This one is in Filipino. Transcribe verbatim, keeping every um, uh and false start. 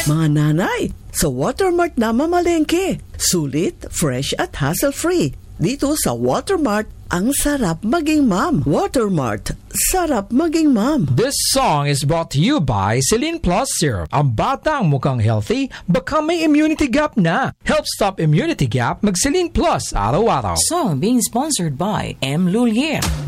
Mga nanay, sa Watermart na mamalengke. Sulit, fresh at hassle-free. Dito sa Watermart, ang sarap maging mom. Watermart, sarap maging mom. This song is brought to you by Celine Plus Syrup. Ang batang mukhang healthy, baka may immunity gap na. Help stop immunity gap, mag Celine Plus araw-araw. Song being sponsored by M. Lulier.